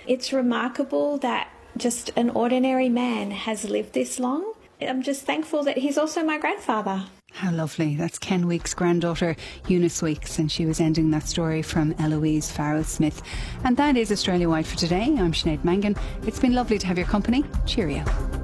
It's remarkable that just an ordinary man has lived this long. I'm just thankful that he's also my grandfather. How lovely. That's Ken Weeks' granddaughter, Eunice Weeks, and she was ending that story from Eloise Farrell-Smith. And that is Australia Wide for today. I'm Sinead Mangan. It's been lovely to have your company. Cheerio.